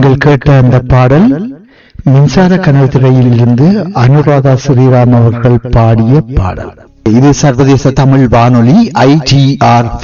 நீங்கள் கேட்ட அந்த பாடல் மின்சார கனவு திரையில் இருந்து அனுராதா ஸ்ரீராம் அவர்கள் பாடிய பாடல். இது சர்வதேச தமிழ் வானொலி ITR